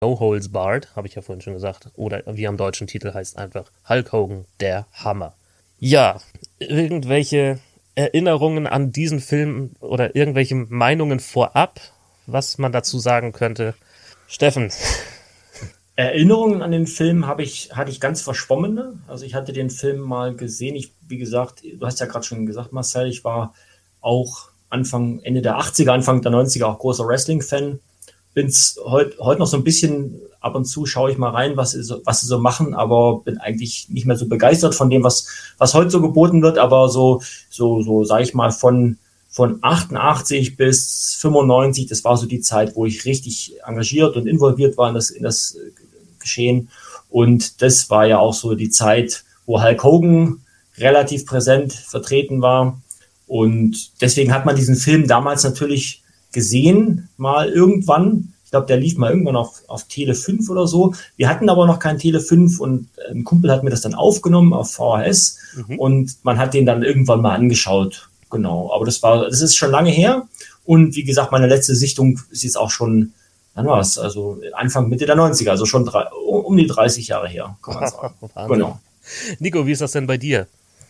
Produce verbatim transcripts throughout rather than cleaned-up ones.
No Holds Barred, habe ich ja vorhin schon gesagt. Oder wie am deutschen Titel heißt einfach Hulk Hogan, der Hammer. Ja, irgendwelche Erinnerungen an diesen Film oder irgendwelche Meinungen vorab, was man dazu sagen könnte. Steffen. Erinnerungen an den Film habe ich, hatte ich ganz verschwommene. Also ich hatte den Film mal gesehen. Ich, wie gesagt, du hast ja gerade schon gesagt, Marcel, ich war auch Anfang, Ende der achtziger, Anfang der neunziger auch großer Wrestling-Fan. Bin's heute heut noch so ein bisschen, ab und zu schaue ich mal rein, was sie, so, was sie so machen, aber bin eigentlich nicht mehr so begeistert von dem, was, was heute so geboten wird. Aber so, so, so, sage ich mal, von, von achtundachtzig bis fünfundneunzig, das war so die Zeit, wo ich richtig engagiert und involviert war in das, in das Geschehen. Und das war ja auch so die Zeit, wo Hulk Hogan relativ präsent vertreten war. Und deswegen hat man diesen Film damals natürlich gesehen, mal irgendwann. Ich glaube, der lief mal irgendwann auf, auf Tele fünf oder so. Wir hatten aber noch kein Tele fünf und ein Kumpel hat mir das dann aufgenommen auf V H S mhm. und man hat den dann irgendwann mal angeschaut. Genau, aber das war, das ist schon lange her. Und wie gesagt, meine letzte Sichtung ist jetzt auch schon, wann war es? Also Anfang, Mitte der neunziger, also schon drei, um die dreißig Jahre her, kann man sagen. Genau. Nico, wie ist das denn bei dir?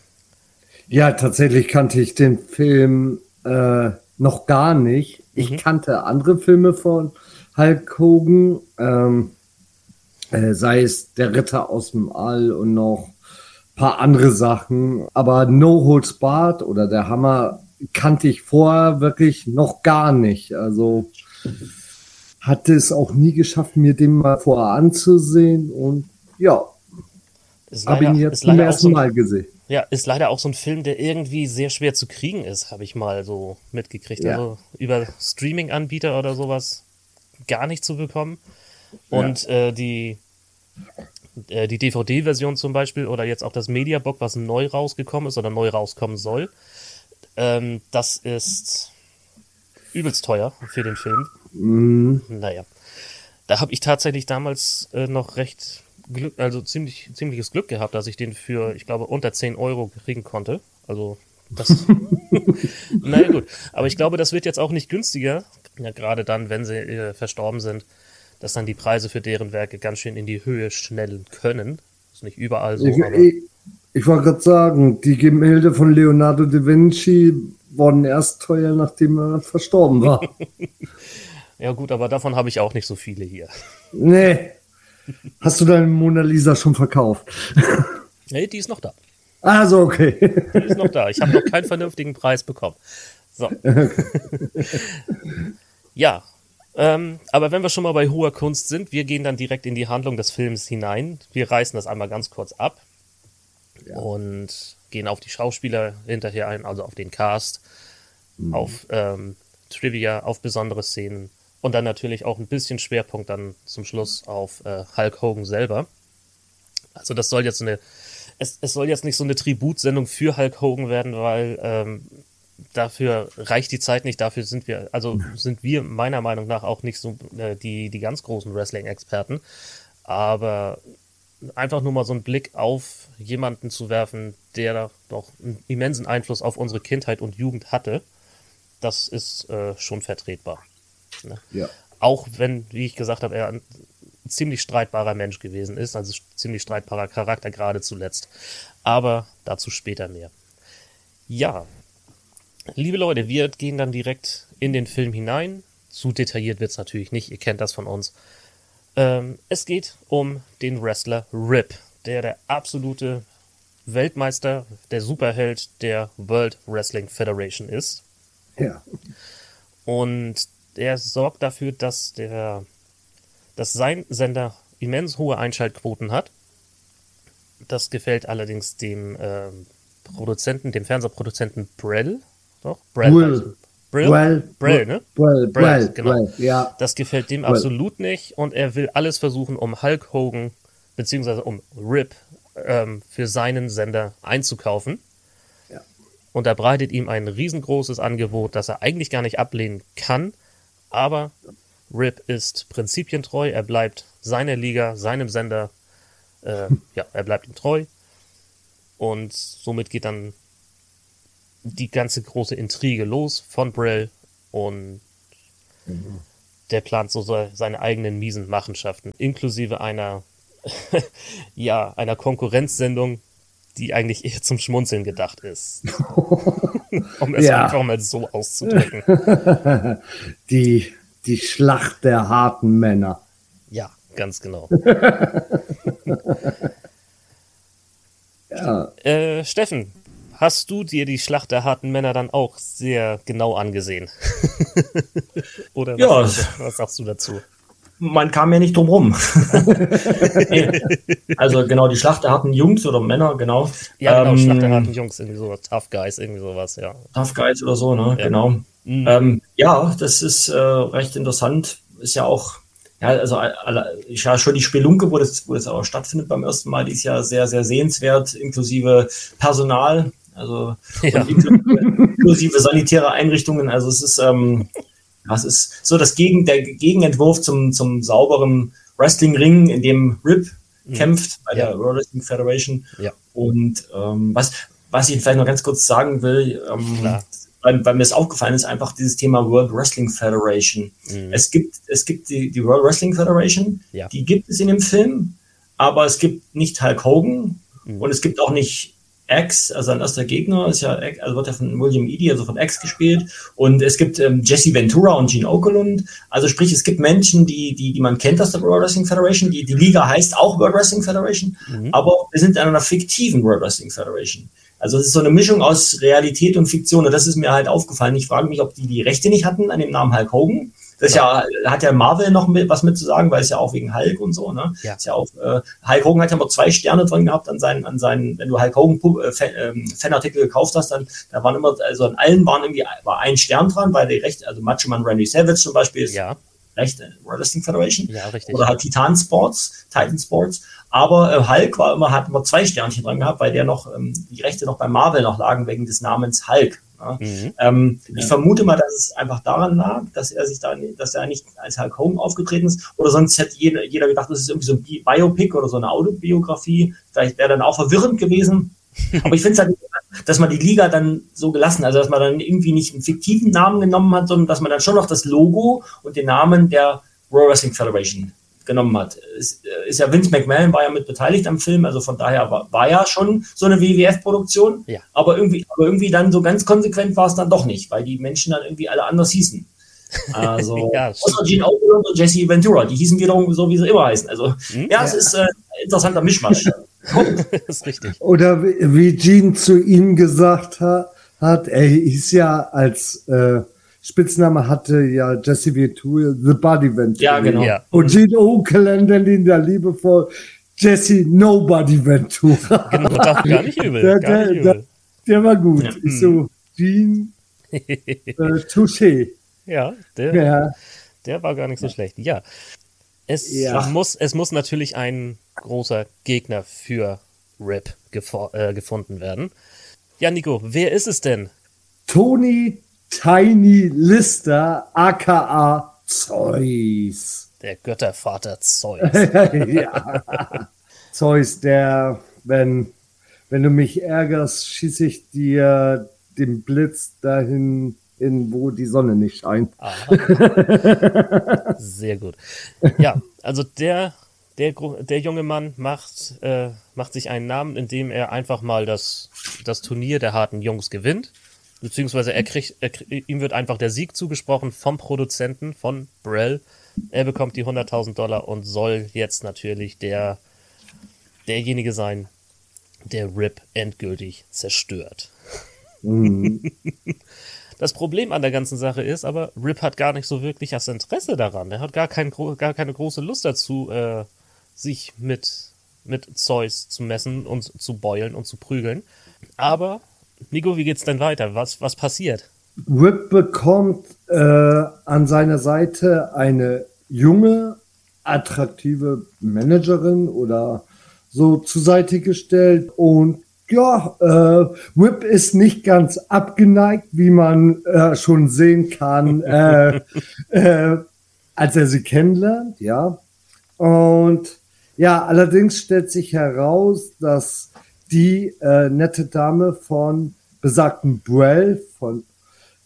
Ja, tatsächlich kannte ich den Film äh, noch gar nicht. Ich mhm. kannte andere Filme von Hulk Hogan, ähm, äh, sei es Der Ritter aus dem All und noch ein paar andere Sachen. Aber No Holds Barred oder Der Hammer kannte ich vorher wirklich noch gar nicht. Also hatte es auch nie geschafft, mir den mal vorher anzusehen. Und ja, habe ihn jetzt zum ersten so ein, Mal gesehen. Ja, ist leider auch so ein Film, der irgendwie sehr schwer zu kriegen ist, habe ich mal so mitgekriegt. Ja. Also über Streaming-Anbieter oder sowas gar nicht zu bekommen. Und ja. äh, die, äh, die D V D-Version zum Beispiel oder jetzt auch das Mediabook, was neu rausgekommen ist oder neu rauskommen soll, ähm, das ist übelst teuer für den Film. Mhm. Naja, da habe ich tatsächlich damals äh, noch recht Glück, also ziemlich, ziemliches Glück gehabt, dass ich den für, ich glaube, unter zehn Euro kriegen konnte. Also das, naja gut, aber ich glaube, das wird jetzt auch nicht günstiger, ja, gerade dann, wenn sie äh, verstorben sind, dass dann die Preise für deren Werke ganz schön in die Höhe schnellen können. Das ist nicht überall so, ich, aber... Ich, ich wollte gerade sagen, die Gemälde von Leonardo da Vinci wurden erst teuer, nachdem er verstorben war. Ja gut, aber davon habe ich auch nicht so viele hier. Nee. Hast du deine Mona Lisa schon verkauft? Nee, die ist noch da. Also okay. Die ist noch da. Ich habe noch keinen vernünftigen Preis bekommen. So. Ja, ähm, aber wenn wir schon mal bei hoher Kunst sind, wir gehen dann direkt in die Handlung des Films hinein. Wir reißen das einmal ganz kurz ab ja. und gehen auf die Schauspieler hinterher ein, also auf den Cast, mhm. auf ähm, Trivia, auf besondere Szenen. Und dann natürlich auch ein bisschen Schwerpunkt dann zum Schluss auf äh, Hulk Hogan selber. Also das soll jetzt eine, es, es soll jetzt nicht so eine Tributsendung für Hulk Hogan werden, weil ähm, dafür reicht die Zeit nicht, dafür sind wir, also sind wir meiner Meinung nach auch nicht so äh, die, die ganz großen Wrestling-Experten. Aber einfach nur mal so einen Blick auf jemanden zu werfen, der doch einen immensen Einfluss auf unsere Kindheit und Jugend hatte, das ist äh, schon vertretbar. Ne? Ja. Auch wenn, wie ich gesagt habe, er ein ziemlich streitbarer Mensch gewesen ist, also ziemlich streitbarer Charakter, gerade zuletzt. Aber dazu später mehr. Ja, liebe Leute, wir gehen dann direkt in den Film hinein. Zu detailliert wird es natürlich nicht, ihr kennt das von uns. Ähm, es geht um den Wrestler Rip, der der absolute Weltmeister, der Superheld der World Wrestling Federation ist. Ja. Und der sorgt dafür, dass der, dass sein Sender immens hohe Einschaltquoten hat. Das gefällt allerdings dem ähm, Produzenten, dem Fernsehproduzenten Brel. Doch? Brel. Brill. Brill? Brill, Brill, ne? Brill, Brill, Brill, genau. Brill, ja. Das gefällt dem Brill. absolut nicht und er will alles versuchen, um Hulk Hogan beziehungsweise um Rip ähm, für seinen Sender einzukaufen. Ja. Und er breitet ihm ein riesengroßes Angebot, das er eigentlich gar nicht ablehnen kann. Aber Rip ist prinzipientreu, er bleibt seiner Liga, seinem Sender, äh, ja, er bleibt ihm treu. Und somit geht dann die ganze große Intrige los von Brill. Und mhm. der plant so seine eigenen miesen Machenschaften, inklusive einer, ja, einer Konkurrenzsendung, die eigentlich eher zum Schmunzeln gedacht ist. Um es ja. einfach mal so auszudrücken. Die, die Schlacht der harten Männer. Ja, ganz genau. ja. Äh, Steffen, hast du dir die Schlacht der harten Männer dann auch sehr genau angesehen? Oder was, ja. was sagst du dazu? Man kam ja nicht drum rum. Also genau, die Schlacht der harten Jungs oder Männer, genau. Ja, genau, ähm, Schlacht der harten Jungs, irgendwie sowas, Tough Guys, irgendwie sowas, ja. Tough Guys oder so, ne, ja. genau. Mhm. Ähm, ja, das ist äh, recht interessant. Ist ja auch, ja, also ja, schon die Spelunke, wo das, wo das auch stattfindet beim ersten Mal, die ist ja sehr, sehr sehenswert, inklusive Personal, also ja. inklusive, inklusive sanitäre Einrichtungen. Also es ist, ähm, das ist so das Gegen, der Gegenentwurf zum, zum sauberen Wrestling-Ring, in dem Rip mhm. kämpft bei ja. der World Wrestling Federation. Ja. Und ähm, was, was ich vielleicht noch ganz kurz sagen will, ähm, weil, weil mir es aufgefallen ist, einfach dieses Thema World Wrestling Federation. Mhm. Es gibt, es gibt die, die World Wrestling Federation, ja. die gibt es in dem Film, aber es gibt nicht Hulk Hogan mhm. und es gibt auch nicht X, also ein erster Gegner, ist ja, also wird ja von William Eadie, also von X gespielt. Und es gibt ähm, Jesse Ventura und Gene Okerlund. Also sprich, es gibt Menschen, die, die, die man kennt aus der World Wrestling Federation. Die, die Liga heißt auch World Wrestling Federation, mhm. aber wir sind in einer fiktiven World Wrestling Federation. Also es ist so eine Mischung aus Realität und Fiktion. Und das ist mir halt aufgefallen. Ich frage mich, ob die die Rechte nicht hatten an dem Namen Hulk Hogan. Das ja. ja, hat ja Marvel noch mit, was mit zu sagen, weil es ja auch wegen Hulk und so, ne? Ja. Ist ja auch, äh, Hulk Hogan hat ja noch zwei Sterne drin gehabt an seinen, an seinen, wenn du Hulk Hogan äh, Fan, ähm, Fanartikel gekauft hast, dann, da waren immer, also an allen waren irgendwie, war ein Stern dran, weil die Rechte, also Macho Man Randy Savage zum Beispiel ist ja. Rechte World Wrestling Federation. Ja, richtig. Oder halt Titan Sports, Titan Sports. Aber äh, Hulk war immer, hat immer zwei Sternchen dran gehabt, weil der noch, ähm, die Rechte noch bei Marvel noch lagen wegen des Namens Hulk. Ja. Mhm. Ähm, ja. Ich vermute mal, dass es einfach daran lag, dass er sich da, dass er nicht als Hulk Hogan aufgetreten ist. Oder sonst hätte jeder, jeder gedacht, das ist irgendwie so ein Biopic oder so eine Autobiografie. Vielleicht wäre dann auch verwirrend gewesen. Aber ich finde es halt, dass man die Liga dann so gelassen, also dass man dann irgendwie nicht einen fiktiven Namen genommen hat, sondern dass man dann schon noch das Logo und den Namen der World Wrestling Federation genommen hat. Es ist ja, Vince McMahon war ja mit beteiligt am Film, also von daher war, war ja schon so eine W W F-Produktion, ja. aber irgendwie, aber irgendwie dann so ganz konsequent war es dann doch nicht, weil die Menschen dann irgendwie alle anders hießen. Also, ja, außer Gene Okerlund und Jesse Ventura, die hießen wiederum so, wie sie immer heißen. Also, hm? ja, es ja. ist äh, ein interessanter Mischmasch. Das ist richtig. Oder wie, wie Gene zu ihm gesagt hat, hat er hieß ja als äh, Spitzname hatte ja Jesse Ventura, The Body Ventura. Ja, genau. Ja. Und Gene Okerlund nennt ihn da liebevoll Jesse Nobody Ventura. Genau, das gar nicht übel. Der, gar nicht der, übel. der war gut. Ja. Ich so, Gene, äh, touché. Ja, der, ja, der war gar nicht so schlecht. Ja, es, ja. Muss, es muss natürlich ein großer Gegner für Rip gefo- äh, gefunden werden. Ja, Nico, wer ist es denn? Tony Tiny Lister, aka Zeus. Der Göttervater Zeus. Ja. Zeus, der, wenn, wenn du mich ärgerst, schieße ich dir den Blitz dahin, in wo die Sonne nicht scheint. Aha. Sehr gut. Ja, also der, der, der junge Mann macht, äh, macht sich einen Namen, indem er einfach mal das, das Turnier der harten Jungs gewinnt. Beziehungsweise er kriegt, er, ihm wird einfach der Sieg zugesprochen vom Produzenten, von Brell. Er bekommt die hunderttausend Dollar und soll jetzt natürlich der, derjenige sein, der Rip endgültig zerstört. Mhm. Das Problem an der ganzen Sache ist, aber Rip hat gar nicht so wirklich das Interesse daran. Er hat gar, kein, gar keine große Lust dazu, äh, sich mit, mit Zeus zu messen und zu beulen und zu prügeln. Aber, Nico, wie geht's denn weiter? Was, was passiert? Rip bekommt äh, an seiner Seite eine junge, attraktive Managerin oder so zur Seite gestellt und ja, äh, Rip ist nicht ganz abgeneigt, wie man äh, schon sehen kann, äh, äh, als er sie kennenlernt, ja. Und ja, allerdings stellt sich heraus, dass die äh, nette Dame von besagten Brell, von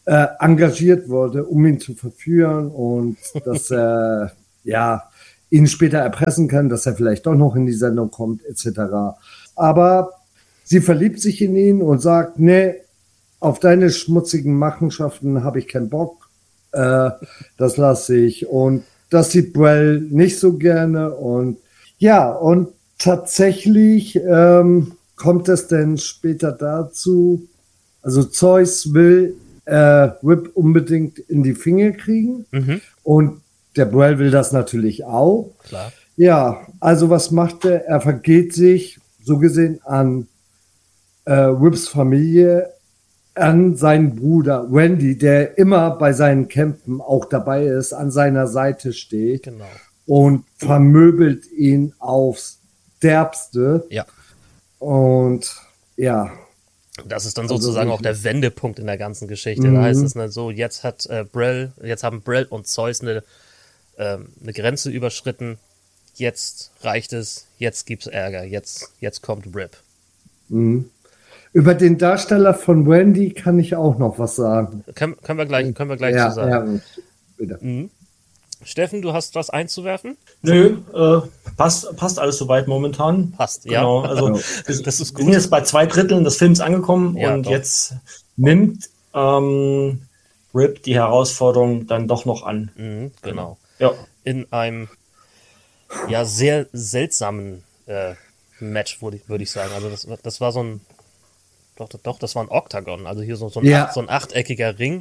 äh, engagiert wurde, um ihn zu verführen und dass er ja ihn später erpressen kann, dass er vielleicht doch noch in die Sendung kommt, et cetera. Aber sie verliebt sich in ihn und sagt, nee, auf deine schmutzigen Machenschaften habe ich keinen Bock. Äh, das lasse ich. Und das sieht Brell nicht so gerne. Und ja, und tatsächlich ähm, kommt es dann später dazu, also Zeus will äh, Rip unbedingt in die Finger kriegen. Mhm. Und der Brell will das natürlich auch. Klar. Ja, also was macht er? Er vergeht sich, so gesehen, an äh, Rips Familie, an seinen Bruder Randy, der immer bei seinen Kämpfen auch dabei ist, an seiner Seite steht. Genau. Und vermöbelt ihn aufs Derbste. Ja. Und ja. Das ist dann sozusagen also, auch der Wendepunkt in der ganzen Geschichte. Mhm. Da heißt es dann so, jetzt hat äh, Brell, jetzt haben Brell und Zeus eine, ähm, eine Grenze überschritten. Jetzt reicht es, jetzt gibt's Ärger, jetzt, jetzt kommt Rip. Mhm. Über den Darsteller von Randy kann ich auch noch was sagen. Können, können wir gleich, können wir gleich ja, zu sagen. Ja, bitte. Mhm. Steffen, du hast was einzuwerfen? Nö, äh, passt, passt alles soweit momentan. Passt, genau, ja. Also das, das ist gut. Wir sind jetzt bei zwei Dritteln des Films angekommen ja, und doch. Jetzt nimmt ähm, Rip die Herausforderung dann doch noch an. Mhm, genau. Ja. In einem ja sehr seltsamen äh, Match, würde ich, würd ich sagen. Also das, das war so ein Doch, doch, das war ein Oktagon, also hier so, so, ein, ja. acht, so ein achteckiger Ring.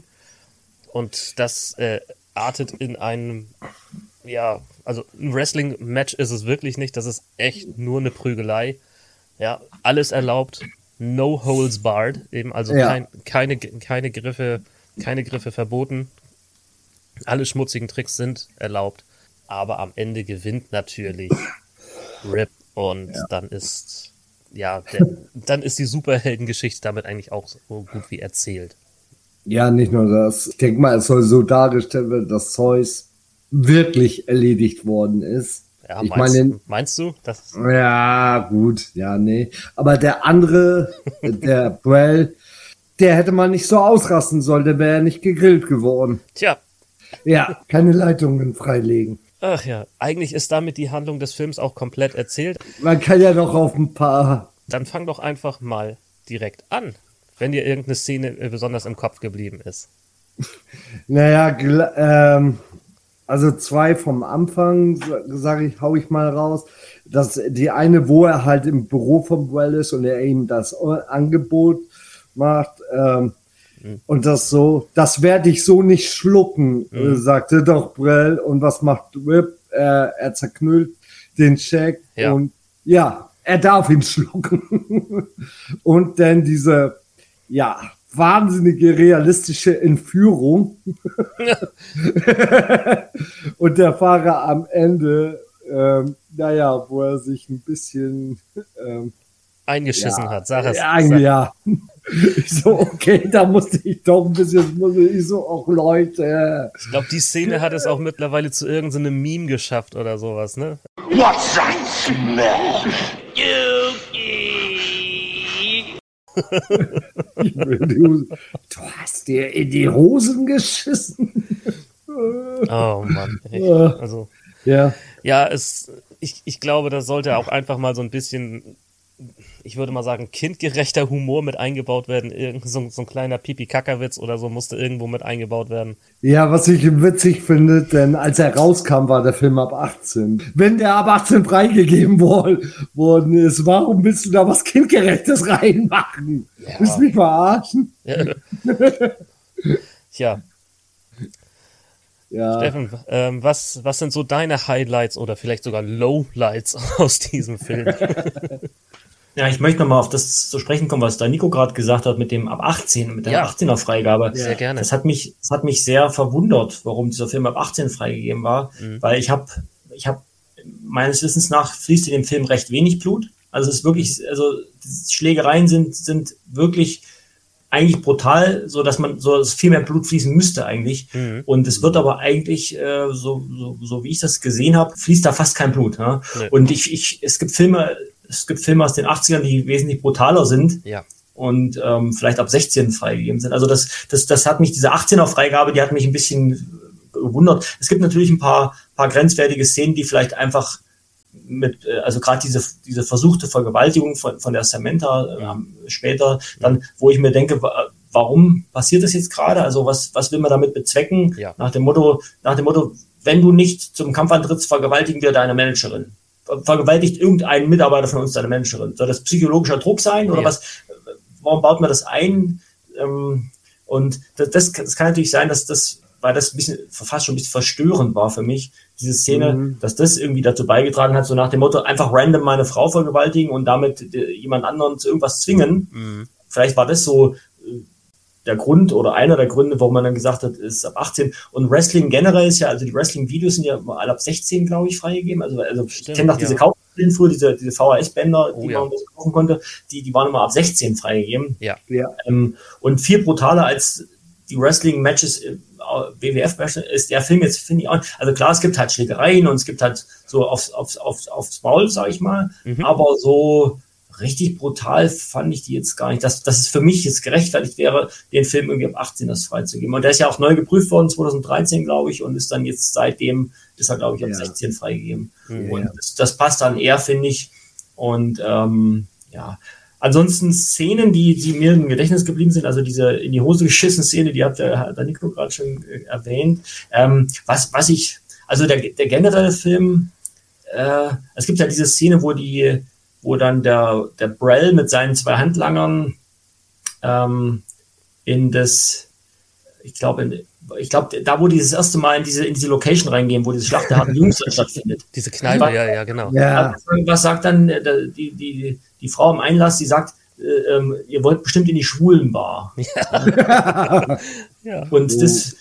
Und das äh, artet in einem, ja, also ein Wrestling-Match ist es wirklich nicht, das ist echt nur eine Prügelei. Ja, alles erlaubt, no holds barred, eben, also ja. kein, keine, keine Griffe, keine Griffe verboten. Alle schmutzigen Tricks sind erlaubt, aber am Ende gewinnt natürlich Rip und ja. dann ist ja, der, dann ist die Superheldengeschichte damit eigentlich auch so gut wie erzählt. Ja, nicht nur das. Ich denke mal, es soll so dargestellt werden, dass Zeus wirklich erledigt worden ist. Ja, ich meinst, meine, meinst du? Das ja, gut, ja, nee. Aber der andere, der Brell, der hätte man nicht so ausrasten sollen, der wäre ja nicht gegrillt geworden. Tja. Ja, keine Leitungen freilegen. Ach ja, eigentlich ist damit die Handlung des Films auch komplett erzählt. Man kann ja noch auf ein paar... Dann fang doch einfach mal direkt an, wenn dir irgendeine Szene besonders im Kopf geblieben ist. Naja, ähm, also zwei vom Anfang, sage ich, hau ich mal raus. Das, die eine, wo er halt im Büro von Brell ist und er ihm das Angebot macht, ähm, mhm. und das so, das werde ich so nicht schlucken, mhm. sagte doch Brell. Und was macht Rip? Er, er zerknüllt den Scheck ja. und ja, er darf ihn schlucken. Und dann diese, ja, wahnsinnige realistische Entführung. Und der Fahrer am Ende, ähm, naja, wo er sich ein bisschen ähm, eingeschissen ja, hat, sag es. Ja, sag. ja. Ich so, okay, da musste ich doch ein bisschen, musste ich so, auch Leute. Ich glaube, die Szene hat es auch mittlerweile zu irgendeinem Meme geschafft oder sowas, ne? What's that smell? Du hast dir in die Hosen geschissen. Oh Mann, echt. Also, ja, ja es, ich, ich glaube, da sollte auch einfach mal so ein bisschen, ich würde mal sagen, kindgerechter Humor mit eingebaut werden. Irgend so, so ein kleiner Pipi-Kaka-Witz oder so musste irgendwo mit eingebaut werden. Ja, was ich witzig finde, denn als er rauskam, war der Film ab achtzehn. Wenn der ab achtzehn freigegeben worden ist, warum willst du da was Kindgerechtes reinmachen? Ja. Willst du mich verarschen? Ja. Tja. Ja. Steffen, ähm, was, was sind so deine Highlights oder vielleicht sogar Lowlights aus diesem Film? Ja, ich möchte nochmal auf das zu sprechen kommen, was da Nico gerade gesagt hat mit dem ab achtzehn, mit der ja. achtzehner Freigabe. Sehr gerne. Das hat mich, das hat mich sehr verwundert, warum dieser Film ab achtzehn freigegeben war, mhm. weil ich habe, ich habe meines Wissens nach fließt in dem Film recht wenig Blut. Also es ist wirklich, also die Schlägereien sind sind wirklich eigentlich brutal, so dass man so dass viel mehr Blut fließen müsste eigentlich. Mhm. Und es wird aber eigentlich äh, so, so so wie ich das gesehen habe, fließt da fast kein Blut. Ja? Nee. Und ich ich es gibt Filme Es gibt Filme aus den achtzigern, die wesentlich brutaler sind. Ja. und ähm, vielleicht ab sechzehn freigegeben sind. Also das, das, das hat mich, diese achtzehner Freigabe, die hat mich ein bisschen gewundert. Es gibt natürlich ein paar, paar grenzwertige Szenen, die vielleicht einfach mit, also gerade diese, diese versuchte Vergewaltigung von, von der Samantha äh, später, dann, wo ich mir denke, warum passiert das jetzt gerade? Also was, was will man damit bezwecken? Ja. Nach dem Motto, nach dem Motto, wenn du nicht zum Kampf antrittst, vergewaltigen wir deine Managerin. Vergewaltigt irgendein Mitarbeiter von uns deine Managerin. Soll das psychologischer Druck sein oder ja. was? Warum baut man das ein? Und das, das, das kann natürlich sein, dass das, weil das ein bisschen, fast schon ein bisschen verstörend war für mich, diese Szene, mhm. dass das irgendwie dazu beigetragen hat, so nach dem Motto, einfach random meine Frau vergewaltigen und damit jemand anderen zu irgendwas zwingen. Mhm. Vielleicht war das so der Grund oder einer der Gründe, warum man dann gesagt hat, es ist ab achtzehn. Und Wrestling generell ist ja, also die Wrestling-Videos sind ja alle ab sechzehn, glaube ich, freigegeben. Also, also Stimmt, ich kenne noch ja. diese Kaufbrillen früher, diese, diese V H S-Bänder, oh, die ja. man kaufen konnte, die, die waren immer ab sechzehn freigegeben. Ja. ja. Ähm, und viel brutaler als die Wrestling-Matches, W W F-Matches, ist der Film jetzt, finde ich auch. Also klar, es gibt halt Schlägereien und es gibt halt so aufs, aufs, aufs, aufs Maul, sag ich mal. Mhm. Aber so richtig brutal fand ich die jetzt gar nicht, dass, dass es für mich jetzt gerechtfertigt wäre, den Film irgendwie ab achtzehn das freizugeben. Und der ist ja auch neu geprüft worden, zwanzig dreizehn, glaube ich, und ist dann jetzt seitdem, ist er, glaube ich, ab ja. sechzehn freigegeben. Ja. Und das, das passt dann eher, finde ich. Und ähm, ja, ansonsten Szenen, die, die mir im Gedächtnis geblieben sind, also diese in die Hose geschissen Szene, die hat der, der Nico gerade schon erwähnt. Ähm, was, was ich, also der, der generelle Film, äh, es gibt ja diese Szene, wo die wo dann der, der Brell mit seinen zwei Handlangern ähm, in das, ich glaube, ich glaube, da wo die das erste Mal in diese, in diese Location reingehen, wo diese Schlacht der harten Jungs dann stattfindet. Diese Kneipe, ja, ja, genau. Ja. Was sagt dann die, die, die Frau im Einlass, die sagt, äh, ähm, ihr wollt bestimmt in die Schwulenbar. Ja. ja. Und das,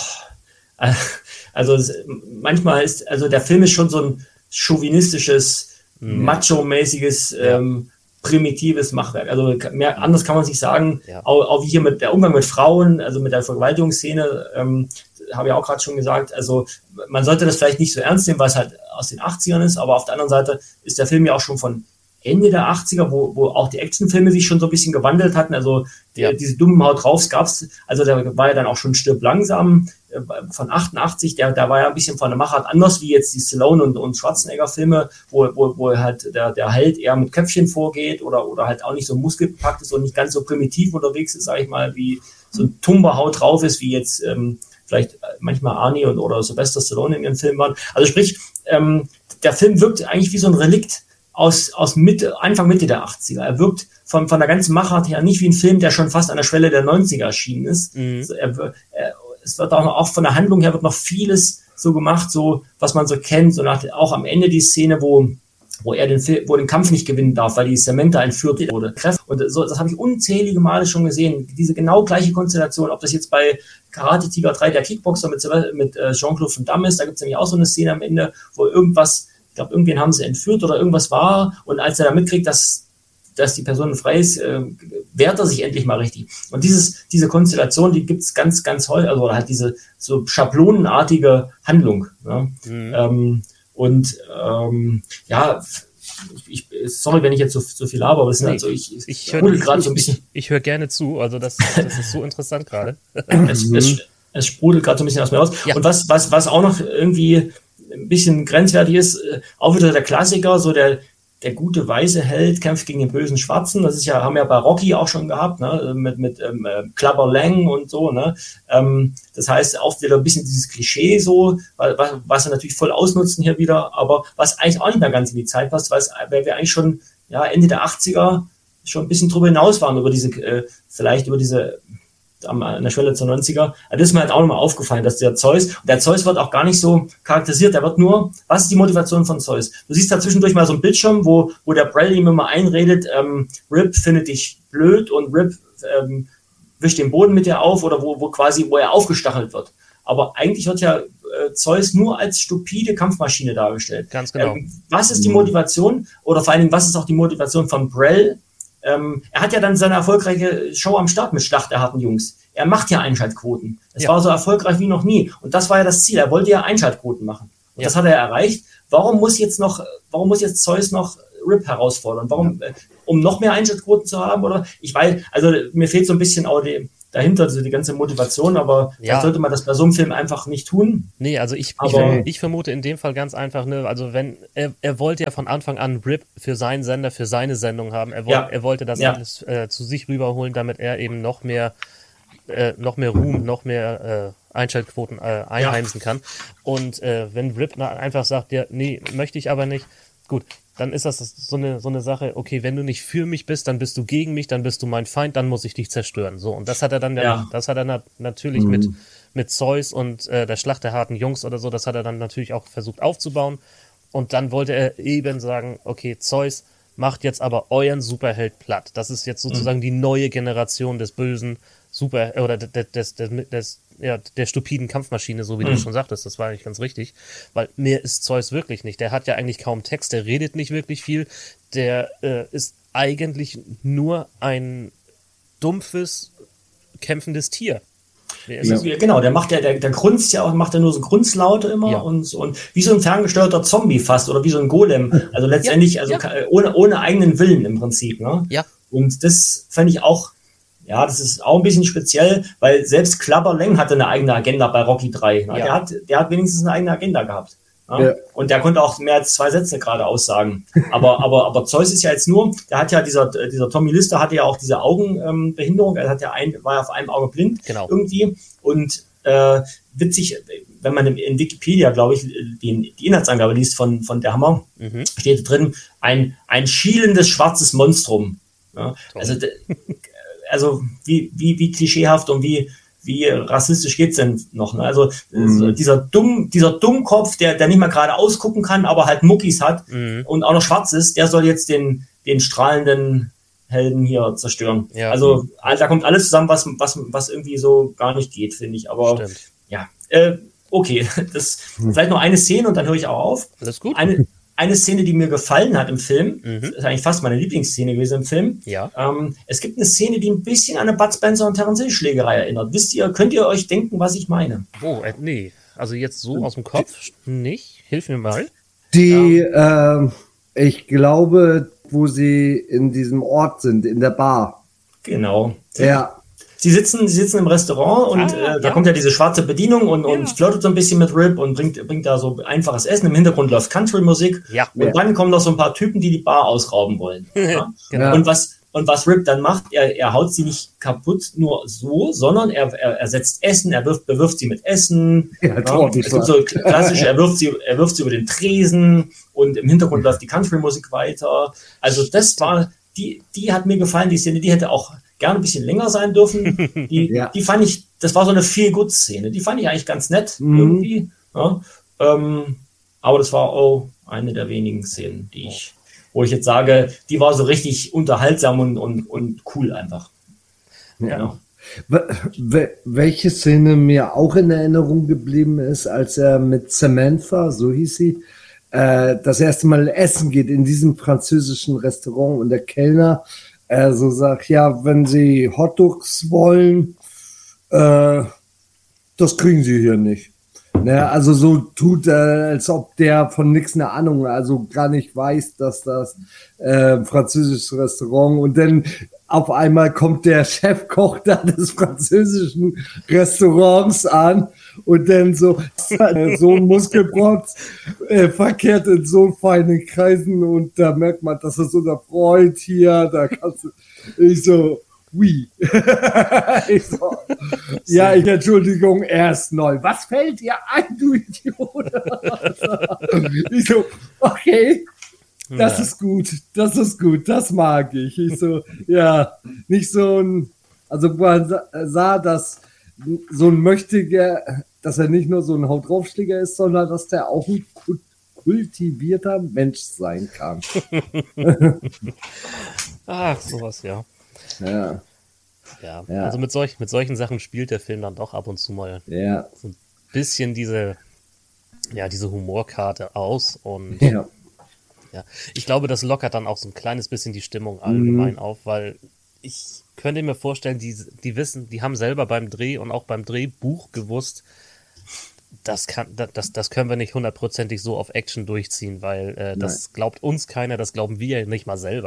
boah, also manchmal ist, also der Film ist schon so ein chauvinistisches, macho-mäßiges, ähm, primitives Machwerk. Also mehr anders kann man es nicht sagen. Ja. Auch, auch wie hier mit der Umgang mit Frauen, also mit der Vergewaltigungsszene, ähm, habe ich auch gerade schon gesagt. Also man sollte das vielleicht nicht so ernst nehmen, weil es halt aus den achtzigern ist, aber auf der anderen Seite ist der Film ja auch schon von Ende der achtziger, wo, wo auch die Actionfilme sich schon so ein bisschen gewandelt hatten. Also die, ja. diese dummen Haut draufs gab's, also da war ja dann auch schon Stirb langsam äh, von achtundachtzig, der, der war ja ein bisschen von der Machart anders wie jetzt die Stallone und, und Schwarzenegger-Filme, wo, wo, wo halt der, der Held eher mit Köpfchen vorgeht oder, oder halt auch nicht so muskelbepackt ist und nicht ganz so primitiv unterwegs ist, sag ich mal, wie so ein tumber Haut drauf ist, wie jetzt ähm, vielleicht manchmal Arnie und oder Sylvester Stallone in ihren Filmen waren. Also sprich, ähm, der Film wirkt eigentlich wie so ein Relikt aus, aus Mitte, Anfang Mitte der achtziger. Er wirkt von, von der ganzen Machart her nicht wie ein Film, der schon fast an der Schwelle der neunziger erschienen ist. Mhm. Also er, er, es wird auch, noch, auch von der Handlung her wird noch vieles so gemacht, so, was man so kennt, so nach, auch am Ende die Szene, wo, wo er den Film, wo den Kampf nicht gewinnen darf, weil die Samantha entführt wurde. Und so, das habe ich unzählige Male schon gesehen. Diese genau gleiche Konstellation, ob das jetzt bei Karate Tiger drei, der Kickboxer mit, mit Jean-Claude Van Damme ist, da gibt es nämlich auch so eine Szene am Ende, wo irgendwas, ich glaube, irgendwen haben sie entführt oder irgendwas war. Und als er da mitkriegt, dass, dass die Person frei ist, äh, wehrt er sich endlich mal richtig. Und dieses, diese Konstellation, die gibt's ganz, ganz häufig, also halt diese so schablonenartige Handlung. Ne? Mhm. Ähm, und ähm, ja, ich, sorry, wenn ich jetzt so, so viel laber, aber es nee, halt so, ich, ich, ich höre gerade so ein bisschen. Ich, ich höre gerne zu, also das, das ist so interessant gerade. es, es, es sprudelt gerade so ein bisschen aus mir raus. Ja. Und was, was, was auch noch irgendwie ein bisschen grenzwertig ist, auch wieder der Klassiker, so der, der gute weiße Held kämpft gegen den bösen Schwarzen. Das ist ja, haben wir ja bei Rocky auch schon gehabt, ne, mit, mit ähm, Clubber Lang und so, ne. Ähm, das heißt, auch wieder ein bisschen dieses Klischee so, was, was wir natürlich voll ausnutzen hier wieder, aber was eigentlich auch nicht mehr ganz in die Zeit passt, weil, es, weil wir eigentlich schon, ja, Ende der achtziger schon ein bisschen drüber hinaus waren, über diese, äh, vielleicht über diese, an der Schwelle zur neunziger. Das ist mir halt auch nochmal aufgefallen, dass der Zeus, und der Zeus wird auch gar nicht so charakterisiert, der wird nur, was ist die Motivation von Zeus? Du siehst da zwischendurch mal so einen Bildschirm, wo, wo der Brell ihm immer einredet, ähm, Rip findet dich blöd und Rip ähm, wischt den Boden mit dir auf oder wo, wo quasi, wo er aufgestachelt wird. Aber eigentlich wird ja äh, Zeus nur als stupide Kampfmaschine dargestellt. Ganz genau. Ähm, was ist die Motivation oder vor allen Dingen, was ist auch die Motivation von Brell? Ähm, er hat ja dann seine erfolgreiche Show am Start mit Schlacht der harten Jungs. Er macht ja Einschaltquoten. Es ja. war so erfolgreich wie noch nie. Und das war ja das Ziel. Er wollte ja Einschaltquoten machen. Und ja. das hat er erreicht. Warum muss jetzt noch, warum muss jetzt Zeus noch Rip herausfordern? Warum, ja. um noch mehr Einschaltquoten zu haben? Oder ich weiß, also mir fehlt so ein bisschen auch die, dahinter, also die ganze Motivation, aber ja. sollte man das bei so einem Film einfach nicht tun. Nee, also ich, aber, ich, ich vermute in dem Fall ganz einfach, ne, also wenn, er, er wollte ja von Anfang an R I P für seinen Sender, für seine Sendung haben, er, woll, ja. er wollte das ja. alles äh, zu sich rüberholen, damit er eben noch mehr, äh, noch mehr Ruhm, noch mehr äh, Einschaltquoten äh, einheimsen ja. kann. Und äh, wenn R I P einfach sagt, ja, nee, möchte ich aber nicht, gut, dann ist das so eine, so eine Sache, okay, wenn du nicht für mich bist, dann bist du gegen mich, dann bist du mein Feind, dann muss ich dich zerstören. So, und das hat er dann, ja. das hat er na- natürlich mhm. mit, mit Zeus und äh, der Schlacht der harten Jungs oder so, das hat er dann natürlich auch versucht aufzubauen. Und dann wollte er eben sagen, okay, Zeus macht jetzt aber euren Superheld platt. Das ist jetzt sozusagen mhm. die neue Generation des bösen Super, oder des, des, des, des ja, der stupiden Kampfmaschine, so wie mhm. du schon sagtest, das war eigentlich ganz richtig, weil mehr ist Zeus wirklich nicht. Der hat ja eigentlich kaum Text, der redet nicht wirklich viel, der äh, ist eigentlich nur ein dumpfes, kämpfendes Tier. Ja. Genau, der macht ja, der, der grunzt ja auch, macht ja nur so Grunzlaute immer ja. und, und wie so ein ferngesteuerter Zombie fast oder wie so ein Golem. Also letztendlich, ja, also ja. ohne, ohne eigenen Willen im Prinzip. Ne? Ja. Und das fand ich auch, ja, das ist auch ein bisschen speziell, weil selbst Klapperleng hatte eine eigene Agenda bei Rocky drei. Ne? Ja. Der hat, der hat wenigstens eine eigene Agenda gehabt. Ne? Ja. Und der konnte auch mehr als zwei Sätze gerade aussagen. Aber, aber, aber Zeus ist ja jetzt nur, der hat ja dieser, dieser Tommy Lister hatte ja auch diese Augenbehinderung. Er hat ja ein, war ja auf einem Auge blind genau. irgendwie. Und äh, witzig, wenn man in Wikipedia, glaube ich, die, die Inhaltsangabe liest von, von der Hammer, mhm. steht drin, ein, ein schielendes schwarzes Monstrum. Ja? Also, also wie, wie, wie klischeehaft und wie, wie rassistisch geht's denn noch? Ne? Also mhm. dieser dumm, dieser Dummkopf, der, der nicht mal gerade ausgucken kann, aber halt Muckis hat mhm. und auch noch schwarz ist, der soll jetzt den, den strahlenden Helden hier zerstören. Ja. Also da kommt alles zusammen, was, was, was irgendwie so gar nicht geht, finde ich. Aber Stimmt. ja, äh, okay, das vielleicht noch eine Szene und dann höre ich auch auf. Alles gut. Eine, Eine Szene, die mir gefallen hat im Film, mhm. das ist eigentlich fast meine Lieblingsszene gewesen im Film. Ja. Ähm, es gibt eine Szene, die ein bisschen an eine Bud Spencer und Terence Hill Schlägerei erinnert. Wisst ihr, könnt ihr euch denken, was ich meine? Oh, äh, nee. Also jetzt so aus dem Kopf nicht. Hilf mir mal. Die, ähm, äh, ich glaube, wo sie in diesem Ort sind, in der Bar. Genau. Ja. Sie sitzen, sie sitzen im Restaurant und ah, äh, da ja. kommt ja diese schwarze Bedienung und, und ja. flirtet so ein bisschen mit R I P und bringt, bringt da so einfaches Essen. Im Hintergrund läuft Country-Musik. Ja. Und ja. dann kommen noch so ein paar Typen, die die Bar ausrauben wollen. Ja? Genau. Und was, und was R I P dann macht, er, er haut sie nicht kaputt nur so, sondern er, er, er setzt Essen, er wirft, bewirft sie mit Essen. Ja, ja? Es gibt so klassisch, er wirft sie, er wirft sie über den Tresen und im Hintergrund läuft die Country-Musik weiter. Also das war, die, die hat mir gefallen, die Szene, die hätte auch gerne ein bisschen länger sein dürfen. Die, ja. die fand ich, das war so eine Feel-Good-Szene. Die fand ich eigentlich ganz nett mhm. irgendwie. Ja. Ähm, aber das war auch eine der wenigen Szenen, die ich, wo ich jetzt sage, die war so richtig unterhaltsam und, und, und cool einfach. Ja. Ja. Welche Szene mir auch in Erinnerung geblieben ist, als er mit Samantha, so hieß sie, äh, das erste Mal essen geht in diesem französischen Restaurant und der Kellner er so sagt, ja, wenn Sie Hotdogs wollen, äh, das kriegen Sie hier nicht. Ne, also so tut er, als ob der von nichts eine Ahnung, also gar nicht weiß, dass das äh, französisches Restaurant und dann auf einmal kommt der Chefkoch da des französischen Restaurants an und dann so, so ein Muskelprotz äh, verkehrt in so feinen Kreisen und da merkt man, das ist unser Freund hier, da kannst du, ich so, oui. ich so, ja, ich, Entschuldigung, er ist neu. Was fällt dir ein, du Idiot? ich so, okay. Das ja. ist gut, das ist gut, das mag ich. Ich so, ja, nicht so ein, also man sah, dass so ein Möchtiger, dass er nicht nur so ein Haut-draufschläger ist, sondern dass der auch ein kultivierter Mensch sein kann. Ach, sowas, ja. Ja. Ja, ja. Also mit, solch, mit solchen Sachen spielt der Film dann doch ab und zu mal ja. so ein bisschen diese, ja, diese Humorkarte aus und ja. Ja, ich glaube, das lockert dann auch so ein kleines bisschen die Stimmung allgemein mhm. auf, weil ich könnte mir vorstellen, die, die wissen, die haben selber beim Dreh und auch beim Drehbuch gewusst, das kann, das, das können wir nicht hundertprozentig so auf Action durchziehen, weil äh, das glaubt uns keiner, das glauben wir nicht mal selber.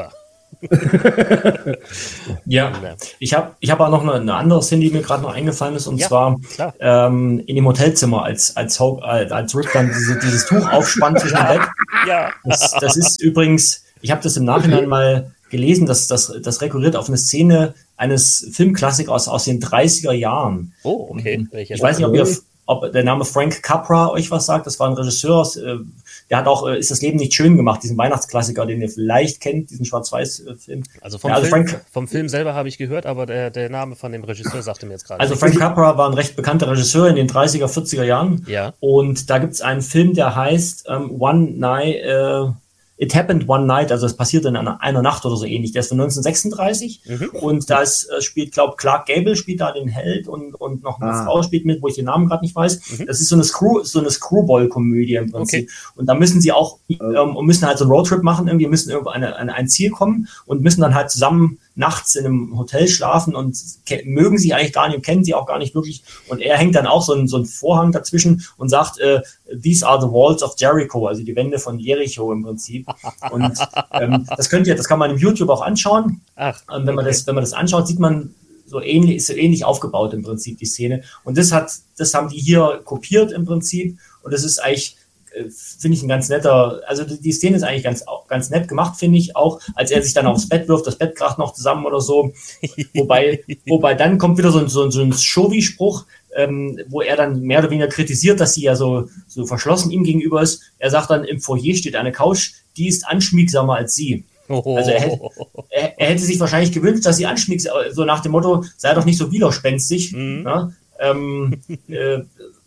Ja, ich habe ich hab auch noch eine, eine andere Szene, die mir gerade noch eingefallen ist, und Ja, zwar klar. ähm, in dem Hotelzimmer, als, als, Hope, als, als Rick dann diese, dieses Tuch aufspannt zwischen dem Bett. Ja. Das, das ist übrigens, ich habe das im Nachhinein mal gelesen, dass das, das rekurriert auf eine Szene eines Filmklassikers aus, aus den dreißiger Jahren. Oh, okay. Welcher Ich weiß nicht, ob, ihr, ob der Name Frank Capra euch was sagt. Das war ein Regisseur, aus, äh, der hat auch äh, Ist das Leben nicht schön gemacht, diesen Weihnachtsklassiker, den ihr vielleicht kennt, diesen Schwarz-Weiß-Film. Also vom, ja, also Film, Frank, vom Film selber habe ich gehört, aber der, der Name von dem Regisseur sagte mir jetzt gerade. Also Frank Capra war ein recht bekannter Regisseur in den dreißiger, vierziger Jahren. Ja. Und da gibt es einen Film, der heißt ähm, One Night, äh, It Happened One Night, also es passierte in einer, einer Nacht oder so ähnlich. Der ist von neunzehnhundertsechsunddreißig mhm. und da ist, äh, spielt, glaube Clark Gable spielt da den Held und, und noch eine ah. Frau spielt mit, wo ich den Namen gerade nicht weiß. Mhm. Das ist so eine Screw, so eine Screwball-Komödie im Prinzip. Okay. Und da müssen sie auch ähm, müssen halt so einen Roadtrip machen, irgendwie müssen irgendwo eine, eine, ein Ziel kommen und müssen dann halt zusammen nachts in einem Hotel schlafen und mögen sie eigentlich gar nicht, kennen sie auch gar nicht wirklich. Und er hängt dann auch so einen, so einen Vorhang dazwischen und sagt, äh, these are the walls of Jericho, also die Wände von Jericho im Prinzip. Und ähm, das könnt ihr, das kann man im YouTube auch anschauen. Ach, okay. ähm, wenn man das, wenn man das anschaut, sieht man so ähnlich, ist so ähnlich aufgebaut im Prinzip die Szene. Und das hat, das haben die hier kopiert im Prinzip. Und das ist eigentlich, finde ich, ein ganz netter, also die Szene ist eigentlich ganz, ganz nett gemacht, finde ich, auch als er sich dann aufs Bett wirft, das Bett kracht noch zusammen oder so, wobei, wobei dann kommt wieder so ein, so ein, so ein Shovi-Spruch, ähm, wo er dann mehr oder weniger kritisiert, dass sie ja so, so verschlossen ihm gegenüber ist. Er sagt dann, im Foyer steht eine Couch, die ist anschmiegsamer als sie. Also er hätte, er, er hätte sich wahrscheinlich gewünscht, dass sie anschmiegt, so nach dem Motto, sei doch nicht so widerspenstig, mhm. ne? ähm, äh,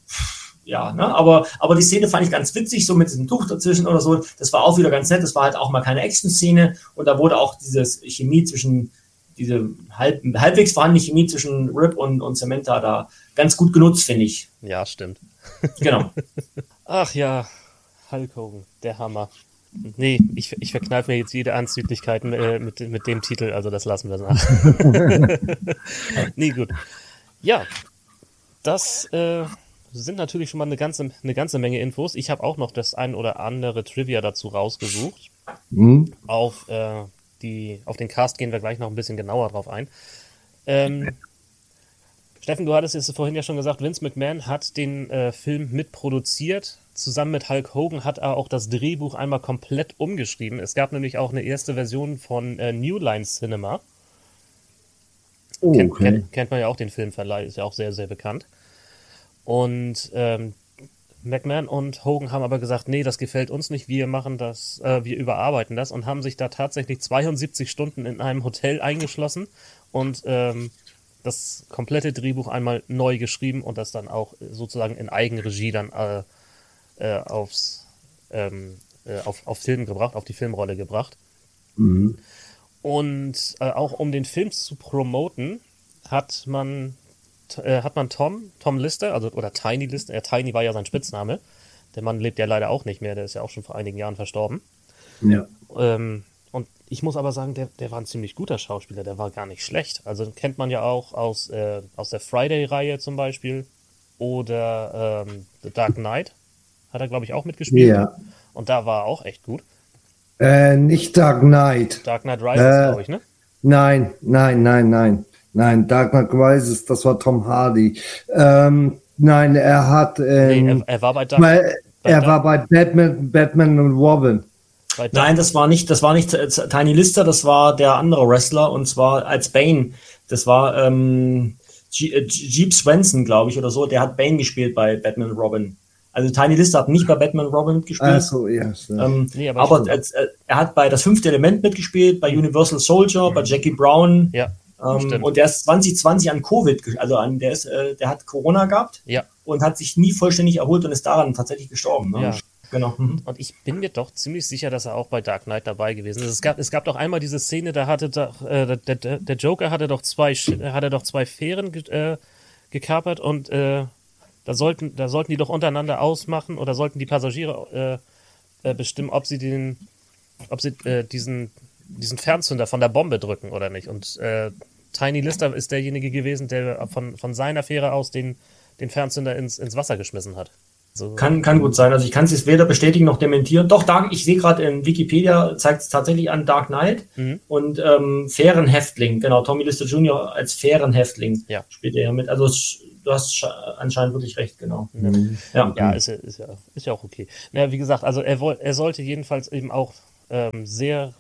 Ja, ne, aber, aber die Szene fand ich ganz witzig, so mit diesem Tuch dazwischen oder so. Das war auch wieder ganz nett. Das war halt auch mal keine Action-Szene. Und da wurde auch diese Chemie zwischen, diese halb, halbwegs vorhandene Chemie zwischen Rip und, und Samantha da ganz gut genutzt, finde ich. Ja, stimmt. Genau. Ach ja, Hulk Hogan, der Hammer. Nee, ich, ich verkneife mir jetzt jede Anzüglichkeit äh, mit, mit dem Titel, also das lassen wir nach. Nee, gut. Ja, das, äh, sind natürlich schon mal eine ganze, eine ganze Menge Infos. Ich habe auch noch das ein oder andere Trivia dazu rausgesucht. Mhm. Auf, äh, die, auf den Cast gehen wir gleich noch ein bisschen genauer drauf ein. Ähm, Steffen, du hattest jetzt vorhin ja schon gesagt, Vince McMahon hat den äh, Film mitproduziert. Zusammen mit Hulk Hogan hat er auch das Drehbuch einmal komplett umgeschrieben. Es gab nämlich auch eine erste Version von äh, New Line Cinema. Oh, okay. kennt, kennt, kennt man ja auch, den Filmverleih, ist ja auch sehr, sehr bekannt. Und ähm, McMahon und Hogan haben aber gesagt, nee, das gefällt uns nicht, wir machen das, äh, wir überarbeiten das und haben sich da tatsächlich zweiundsiebzig Stunden in einem Hotel eingeschlossen und ähm, das komplette Drehbuch einmal neu geschrieben und das dann auch sozusagen in Eigenregie dann äh, äh, aufs, ähm, äh, auf, auf Film gebracht, auf die Filmrolle gebracht. Mhm. Und äh, auch um den Film zu promoten, hat man hat man Tom, Tom Lister, also oder Tiny Lister, äh, Tiny war ja sein Spitzname. Der Mann lebt ja leider auch nicht mehr, der ist ja auch schon vor einigen Jahren verstorben. Ja. Ähm, und ich muss aber sagen, der, der war ein ziemlich guter Schauspieler, der war gar nicht schlecht. Also kennt man ja auch aus, äh, aus der Friday-Reihe zum Beispiel oder ähm, The Dark Knight hat er, glaube ich, auch mitgespielt. Ja. Und da war er auch echt gut. Äh, nicht Dark Knight. Dark Knight Rises, äh, glaube ich, ne? Nein, nein, nein, nein. Nein, Dark Knight Rises, das war Tom Hardy. Ähm, nein, er hat. Ähm, nee, er, er war bei Dark Knight. Er war bei Batman, Batman und Robin. Nein, das war nicht, das war nicht Tiny Lister, das war der andere Wrestler und zwar als Bane. Das war ähm, G- Jeep Swenson, glaube ich, oder so. Der hat Bane gespielt bei Batman und Robin. Also Tiny Lister hat nicht bei Batman und Robin mitgespielt. Ach so, ja. Ähm, nee, aber aber als, äh, er hat bei Das Fünfte Element mitgespielt, bei Universal Soldier, mhm. bei Jackie Brown. Ja. Ähm, und der ist zwanzig zwanzig an Covid, also an der ist, äh, der hat Corona gehabt ja. und hat sich nie vollständig erholt und ist daran tatsächlich gestorben. Ne? Ja. Genau. Mhm. Und ich bin mir doch ziemlich sicher, dass er auch bei Dark Knight dabei gewesen ist. Es gab, es gab doch einmal diese Szene, da hatte doch, äh, der, der, der Joker hatte doch zwei, hatte doch zwei Fähren ge, äh, gekapert und äh, da sollten, da sollten die doch untereinander ausmachen oder sollten die Passagiere äh, äh, bestimmen, ob sie den, ob sie äh, diesen diesen Fernzünder von der Bombe drücken oder nicht. Und äh, Tiny Lister ist derjenige gewesen, der von, von seiner Fähre aus den, den Fernzünder ins, ins Wasser geschmissen hat. So. Kann, kann gut sein. Also ich kann es jetzt weder bestätigen noch dementieren. Doch, Dark, ich sehe gerade in Wikipedia, zeigt es tatsächlich an Dark Knight mhm. und ähm, fairen Häftling. Genau, Tommy Lister Junior als fairen Häftling ja. spielt er ja mit. Also du hast anscheinend wirklich recht, genau. Mhm. Ja, ja ist, ist, ja, ist ja auch okay. Naja, wie gesagt, also er, er sollte jedenfalls eben auch ähm, sehr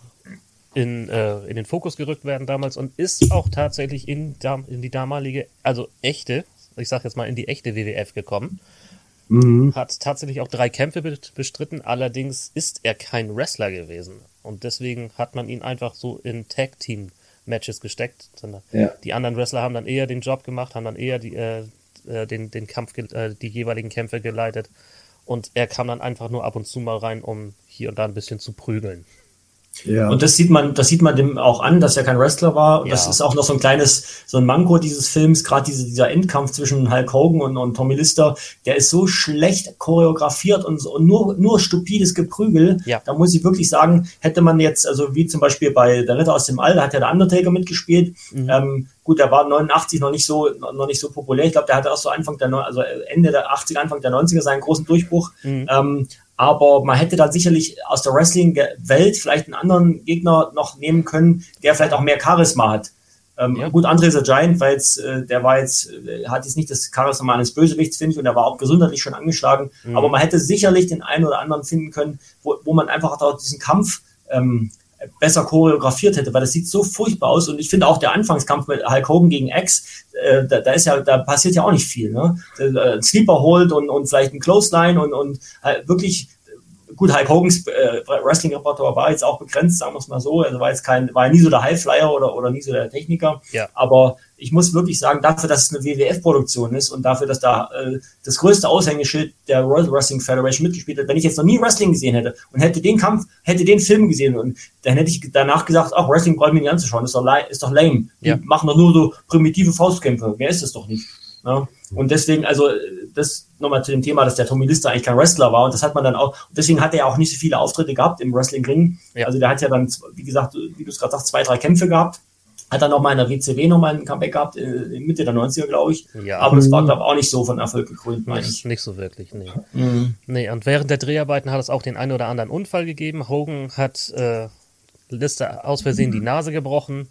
in, äh, in den Fokus gerückt werden damals und ist auch tatsächlich in, in die damalige, also echte, ich sag jetzt mal in die echte W W F gekommen. Mhm. Hat tatsächlich auch drei Kämpfe bestritten, allerdings ist er kein Wrestler gewesen. Und deswegen hat man ihn einfach so in Tag-Team-Matches gesteckt. Ja. Die anderen Wrestler haben dann eher den Job gemacht, haben dann eher die, äh, den, den Kampf, äh, die jeweiligen Kämpfe geleitet. Und er kam dann einfach nur ab und zu mal rein, um hier und da ein bisschen zu prügeln. Ja. Und das sieht man, das sieht man dem auch an, dass er kein Wrestler war. Und ja. Das ist auch noch so ein kleines, so ein Manko dieses Films, gerade diese, dieser Endkampf zwischen Hulk Hogan und, und Tommy Lister, der ist so schlecht choreografiert und, so, und nur, nur stupides Geprügel. Ja. Da muss ich wirklich sagen, hätte man jetzt, also wie zum Beispiel bei Der Ritter aus dem All, da hat ja der Undertaker mitgespielt. Mhm. Ähm, gut, der war neunundachtzig noch nicht so, noch nicht so populär. Ich glaube, der hatte auch so Anfang der, also Ende der achtziger, Anfang der neunziger seinen großen Durchbruch. Mhm. Ähm, Aber man hätte dann sicherlich aus der Wrestling-Welt vielleicht einen anderen Gegner noch nehmen können, der vielleicht auch mehr Charisma hat. Ähm, ja. Gut, Andre the Giant, weil jetzt, äh, der war jetzt, äh, hat jetzt nicht das Charisma eines Bösewichts, finde ich, und er war auch gesundheitlich schon angeschlagen. Mhm. Aber man hätte sicherlich den einen oder anderen finden können, wo, wo man einfach auch diesen Kampf ähm, besser choreografiert hätte, weil das sieht so furchtbar aus. Und ich finde auch der Anfangskampf mit Hulk Hogan gegen X, äh, da, da ist ja, da passiert ja auch nicht viel, ne? Ein Sleeper holt und, und vielleicht ein Clothesline und, und halt wirklich, gut, Hulk Hogans äh, Wrestling-Repertoire war jetzt auch begrenzt, sagen wir es mal so. Also war jetzt kein, war nie so der Highflyer oder, oder nie so der Techniker. Ja. Aber ich muss wirklich sagen, dafür, dass es eine W W F-Produktion ist und dafür, dass da äh, das größte Aushängeschild der World Wrestling Federation mitgespielt hat, wenn ich jetzt noch nie Wrestling gesehen hätte und hätte den Kampf, hätte den Film gesehen und dann hätte ich danach gesagt, ach, Wrestling brauche ich mir nicht anzuschauen, ist doch, ist doch lame. Ja. Die machen doch nur so primitive Faustkämpfe. Mehr ist das doch nicht. Ja? Und deswegen, also das nochmal zu dem Thema, dass der Tommy Lister eigentlich kein Wrestler war und das hat man dann auch, deswegen hat er ja auch nicht so viele Auftritte gehabt im Wrestling-Ring. Ja. Also der hat ja dann, wie gesagt, wie du es gerade sagst, zwei, drei Kämpfe gehabt. Hat dann noch mal in der W C W noch mal ein Comeback gehabt, in Mitte der neunziger, glaube ich. Ja. Aber das war, glaube ich, auch nicht so von Erfolg gekrönt, meine ich. Nicht so wirklich, nee. Mhm. Nee, und während der Dreharbeiten hat es auch den einen oder anderen Unfall gegeben. Hogan hat äh, Lister aus Versehen die Nase gebrochen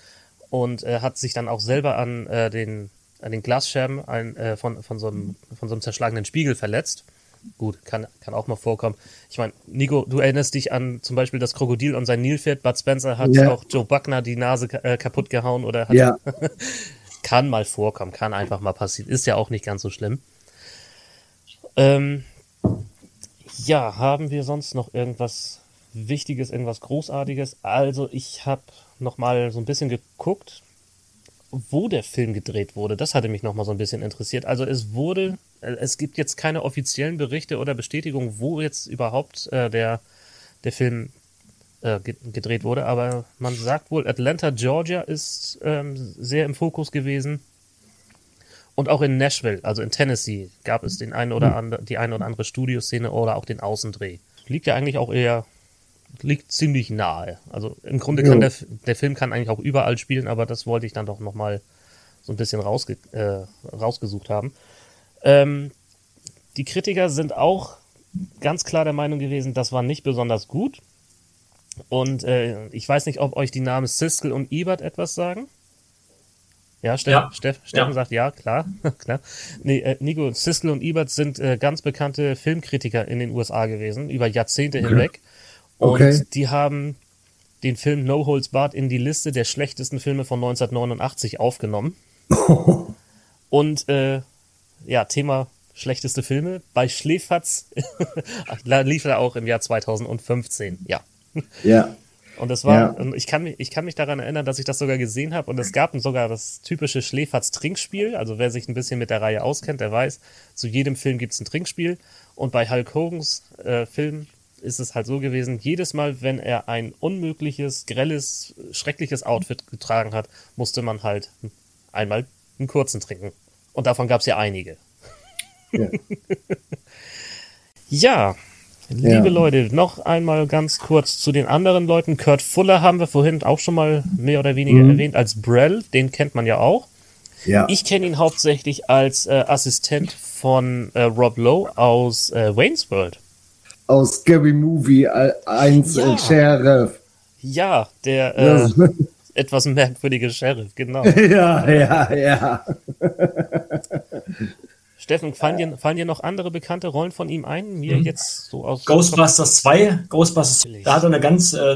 und äh, hat sich dann auch selber an äh, den an den Glasscherben ein, äh, von, von, so einem, von so einem zerschlagenen Spiegel verletzt. Gut, kann, kann auch mal vorkommen. Ich meine, Nico, du erinnerst dich an zum Beispiel das Krokodil und sein Nilpferd. Bud Spencer hat ja. auch Joe Buckner die Nase äh, kaputt gehauen oder hat. Ja. Kann mal vorkommen, kann einfach mal passieren. Ist ja auch nicht ganz so schlimm. Ähm, ja, haben wir sonst noch irgendwas Wichtiges, irgendwas Großartiges? Also, ich habe noch mal so ein bisschen geguckt, wo der Film gedreht wurde. Das hatte mich noch mal so ein bisschen interessiert. Also es wurde, es gibt jetzt keine offiziellen Berichte oder Bestätigungen, wo jetzt überhaupt äh, der, der Film äh, gedreht wurde, aber man sagt wohl, Atlanta, Georgia ist ähm, sehr im Fokus gewesen und auch in Nashville, also in Tennessee, gab es den einen oder andere, die eine oder andere Studioszene oder auch den Außendreh. Liegt ja eigentlich auch eher liegt ziemlich nahe. Also im Grunde kann der, der Film kann eigentlich auch überall spielen, aber das wollte ich dann doch nochmal so ein bisschen rausge, äh, rausgesucht haben. Ähm, die Kritiker sind auch ganz klar der Meinung gewesen, das war nicht besonders gut. Und äh, ich weiß nicht, ob euch die Namen Siskel und Ebert etwas sagen. Ja, Steff, ja. Steff, Steffen ja. sagt ja, klar. klar. Nee, äh, Nico, Siskel und Ebert sind äh, ganz bekannte Filmkritiker in den U S A gewesen, über Jahrzehnte okay. hinweg. Und okay. die haben den Film No Holds Barred in die Liste der schlechtesten Filme von neunzehnhundertneunundachtzig aufgenommen. Und äh, ja, Thema schlechteste Filme. Bei Schläferz lief er auch im Jahr zweitausendfünfzehn. Ja. Ja. Und das war, ja. ich kann mich, ich kann mich daran erinnern, dass ich das sogar gesehen habe. Und es gab sogar das typische Schläferz-Trinkspiel. Also wer sich ein bisschen mit der Reihe auskennt, der weiß, zu jedem Film gibt es ein Trinkspiel. Und bei Hulk Hogans äh, Film ist es halt so gewesen, jedes Mal, wenn er ein unmögliches, grelles, schreckliches Outfit getragen hat, musste man halt einmal einen kurzen trinken. Und davon gab es ja einige. Ja, ja liebe ja. Leute, noch einmal ganz kurz zu den anderen Leuten. Kurt Fuller haben wir vorhin auch schon mal mehr oder weniger mhm. erwähnt als Brell, den kennt man ja auch. Ja. Ich kenne ihn hauptsächlich als äh, Assistent von äh, Rob Lowe aus äh, Wayne's World. Aus Scary Movie eins Ja. äh, Sheriff. Ja, der äh, etwas merkwürdige Sheriff, genau. Ja, ja, ja. Steffen, fallen dir, fallen dir noch andere bekannte Rollen von ihm ein? Mir jetzt so aus Ghostbusters zwei, Ghostbusters, Natürlich. da hat er eine ganz, äh,